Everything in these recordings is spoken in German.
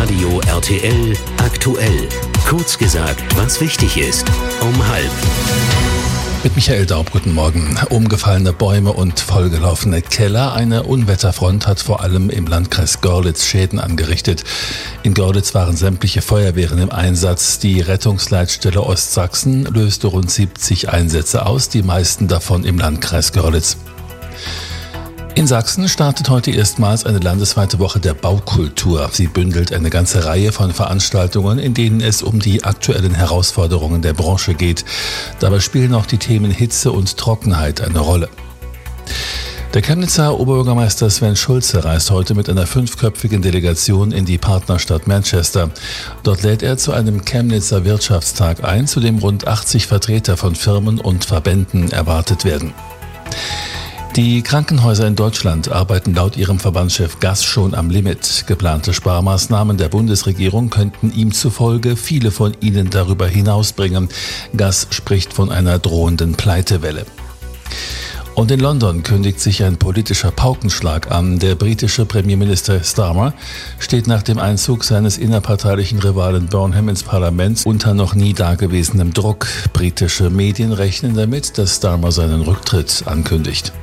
Hitradio RTL aktuell. Kurz gesagt, was wichtig ist. Um 12:30. Mit Michael Daub, guten Morgen. Umgefallene Bäume und vollgelaufene Keller. Eine Unwetterfront hat vor allem im Landkreis Görlitz Schäden angerichtet. In Görlitz waren sämtliche Feuerwehren im Einsatz. Die Rettungsleitstelle Ostsachsen löste rund 70 Einsätze aus, die meisten davon im Landkreis Görlitz. In Sachsen startet heute erstmals eine landesweite Woche der Baukultur. Sie bündelt eine ganze Reihe von Veranstaltungen, in denen es um die aktuellen Herausforderungen der Branche geht. Dabei spielen auch die Themen Hitze und Trockenheit eine Rolle. Der Chemnitzer Oberbürgermeister Sven Schulze reist heute mit einer 5-köpfigen Delegation in die Partnerstadt Manchester. Dort lädt er zu einem Chemnitzer Wirtschaftstag ein, zu dem rund 80 Vertreter von Firmen und Verbänden erwartet werden. Die Krankenhäuser in Deutschland arbeiten laut ihrem Verbandschef Gass schon am Limit. Geplante Sparmaßnahmen der Bundesregierung könnten ihm zufolge viele von ihnen darüber hinausbringen. Gass spricht von einer drohenden Pleitewelle. Und in London kündigt sich ein politischer Paukenschlag an. Der britische Premierminister Starmer steht nach dem Einzug seines innerparteilichen Rivalen Burnham ins Parlament unter noch nie dagewesenem Druck. Britische Medien rechnen damit, dass Starmer seinen Rücktritt ankündigt.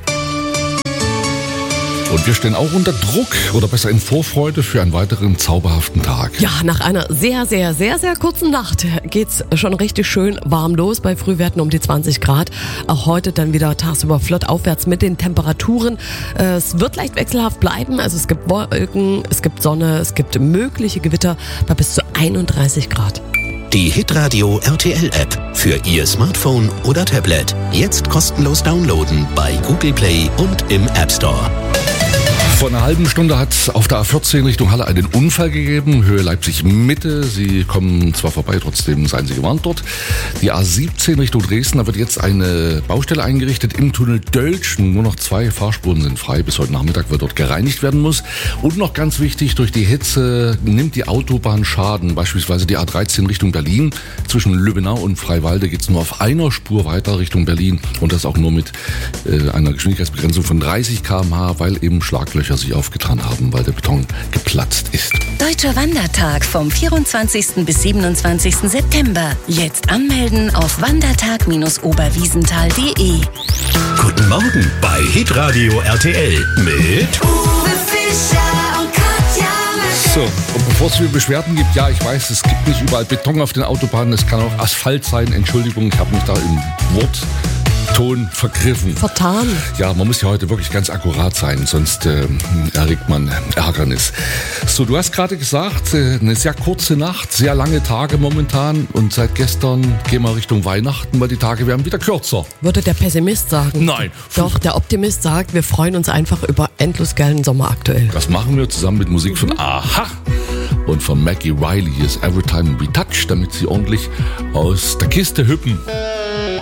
Und wir stehen auch unter Druck oder besser in Vorfreude für einen weiteren zauberhaften Tag. Ja, nach einer sehr, sehr, sehr, sehr kurzen Nacht geht's schon richtig schön warm los bei Frühwerten um die 20 Grad. Auch heute dann wieder tagsüber flott aufwärts mit den Temperaturen. Es wird leicht wechselhaft bleiben. Also es gibt Wolken, es gibt Sonne, es gibt mögliche Gewitter bei bis zu 31 Grad. Die Hitradio RTL App für Ihr Smartphone oder Tablet. Jetzt kostenlos downloaden bei Google Play und im App Store. Vor einer halben Stunde hat es auf der A14 Richtung Halle einen Unfall gegeben, Höhe Leipzig-Mitte. Sie kommen zwar vorbei, trotzdem seien Sie gewarnt dort. Die A17 Richtung Dresden, da wird jetzt eine Baustelle eingerichtet im Tunnel Dölschen. Nur noch 2 Fahrspuren sind frei. Bis heute Nachmittag, weil dort gereinigt werden muss. Und noch ganz wichtig, durch die Hitze nimmt die Autobahn Schaden. Beispielsweise die A13 Richtung Berlin. Zwischen Lübbenau und Freiwalde geht es nur auf einer Spur weiter Richtung Berlin. Und das auch nur mit einer Geschwindigkeitsbegrenzung von 30 km/h, weil eben Schlaglöcher sich aufgetan haben, weil der Beton geplatzt ist. Deutscher Wandertag vom 24. bis 27. September. Jetzt anmelden auf wandertag-oberwiesenthal.de. Guten Morgen bei Hitradio RTL mit Uwe Fischer und Katja Maschke. So, und bevor es wieder Beschwerden gibt, ja, ich weiß, es gibt nicht überall Beton auf den Autobahnen, es kann auch Asphalt sein. Entschuldigung, ich habe mich da im Wortton vergriffen. Vertan. Ja, man muss ja heute wirklich ganz akkurat sein, sonst erregt man Ärgernis. So, du hast gerade gesagt, eine sehr kurze Nacht, sehr lange Tage momentan und seit gestern gehen wir Richtung Weihnachten, weil die Tage werden wieder kürzer. Würde der Pessimist sagen. Nein. Doch, der Optimist sagt, wir freuen uns einfach über endlos geilen Sommer aktuell. Das machen wir zusammen mit Musik von Aha und von Maggie Riley. Hier ist Every Time We Touch, damit sie ordentlich aus der Kiste hüppen.